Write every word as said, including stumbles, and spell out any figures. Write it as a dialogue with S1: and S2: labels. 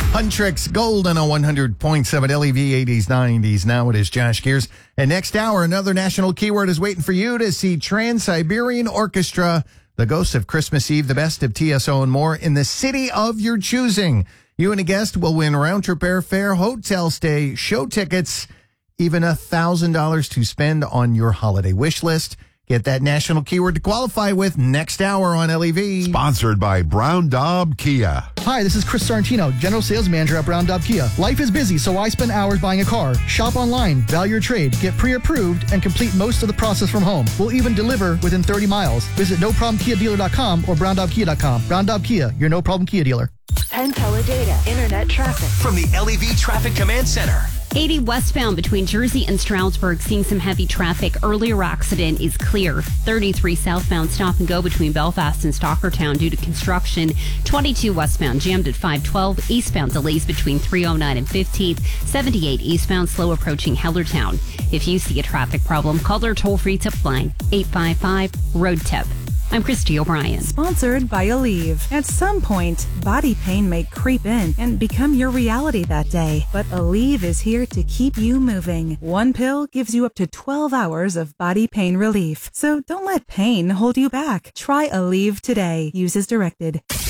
S1: Huntrix Gold on a one hundred point seven L E V eighties, nineties. Now it is Josh Gears. And next hour, another national keyword is waiting for you to see Trans-Siberian Orchestra, The Ghosts of Christmas Eve, the best of T S O and more in the city of your choosing. You and a guest will win round-trip airfare, hotel stay, show tickets, even one thousand dollars to spend on your holiday wish list. Get that national keyword to qualify with next hour on L E V.
S2: Sponsored by Brown Daub Kia.
S3: Hi, this is Chris Sorrentino, General Sales Manager at Brown Daub Kia. Life is busy, so I spend hours buying a car. Shop online, value your trade, get pre-approved, and complete most of the process from home. We'll even deliver within thirty miles. Visit no problem kia dealer dot com or brown daub kia dot com. Brown Daub Kia, your no problem Kia dealer.
S4: Penn Teledata Internet traffic
S5: from the L E V Traffic Command Center.
S6: eighty westbound between Jersey and Stroudsburg, seeing some heavy traffic. Earlier accident is clear. thirty-three southbound stop and go between Belfast and Stockertown due to construction. twenty-two westbound jammed at five twelve. Eastbound delays between three oh nine and fifteenth. seventy-eight eastbound slow approaching Hellertown. If you see a traffic problem, call their toll-free tip line, eight five five, road tip. I'm Christy O'Brien.
S7: Sponsored by Aleve. At some point, body pain may creep in and become your reality that day. But Aleve is here to keep you moving. One pill gives you up to twelve hours of body pain relief. So don't let pain hold you back. Try Aleve today. Use as directed.